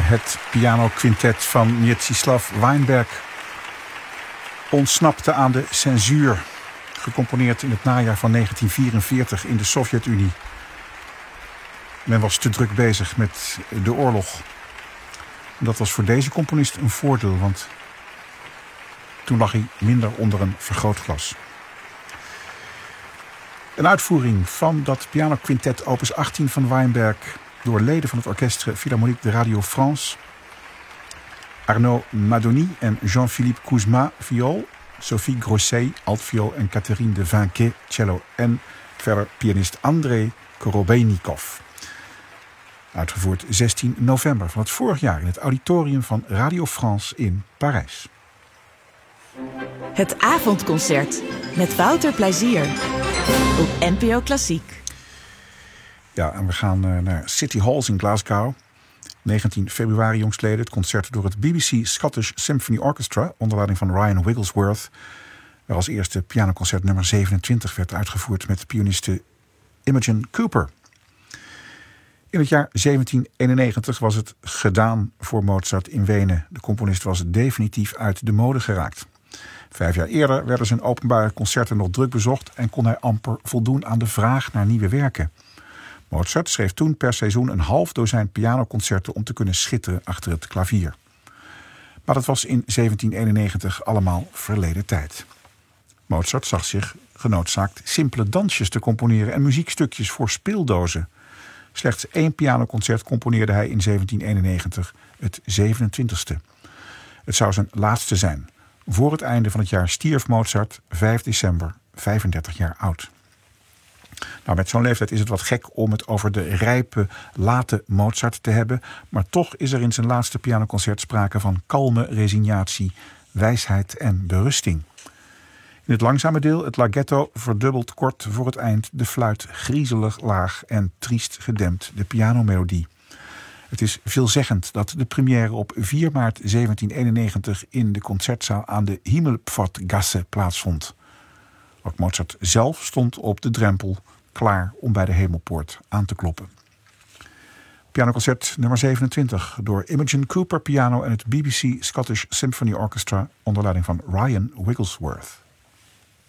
Het pianoquintet van Mieczysław Weinberg ontsnapte aan de censuur. Gecomponeerd in het najaar van 1944 in de Sovjet-Unie. Men was te druk bezig met de oorlog. En dat was voor deze componist een voordeel, want toen lag hij minder onder een vergrootglas. Een uitvoering van dat pianoquintet opus 18 van Weinberg door leden van het Orchestre Philharmonique de Radio France. Arnaud Madoni en Jean-Philippe Kouzma, viool. Sophie Grosset, altviool en Catherine de Vinquet, cello. En verder pianist Andrei Korobeinikov. Uitgevoerd 16 november van het vorig jaar in het auditorium van Radio France in Parijs. Het avondconcert met Wouter Plezier op NPO Klassiek. Ja, en we gaan naar City Halls in Glasgow. 19 februari jongstleden het concert door het BBC Scottish Symphony Orchestra onder leiding van Ryan Wigglesworth, waar als eerste pianoconcert nummer 27 werd uitgevoerd met pianiste Imogen Cooper. In het jaar 1791 was het gedaan voor Mozart in Wenen. De componist was definitief uit de mode geraakt. 5 jaar eerder werden zijn openbare concerten nog druk bezocht en kon hij amper voldoen aan de vraag naar nieuwe werken. Mozart schreef toen per seizoen een half dozijn pianoconcerten om te kunnen schitteren achter het klavier. Maar dat was in 1791 allemaal verleden tijd. Mozart zag zich genoodzaakt simpele dansjes te componeren en muziekstukjes voor speeldozen. Slechts 1 pianoconcert componeerde hij in 1791, het 27e. Het zou zijn laatste zijn. Voor het einde van het jaar stierf Mozart, 5 december, 35 jaar oud. Nou, met zo'n leeftijd is het wat gek om het over de rijpe, late Mozart te hebben, maar toch is er in zijn laatste pianoconcert sprake van kalme resignatie, wijsheid en berusting. In het langzame deel, het larghetto, verdubbelt kort voor het eind de fluit griezelig laag en triest gedempt de pianomelodie. Het is veelzeggend dat de première op 4 maart 1791 in de concertzaal aan de Himmelpfortgasse plaatsvond. Ook Mozart zelf stond op de drempel, klaar om bij de Hemelpoort aan te kloppen. Pianoconcert nummer 27 door Imogen Cooper piano en het BBC Scottish Symphony Orchestra onder leiding van Ryan Wigglesworth.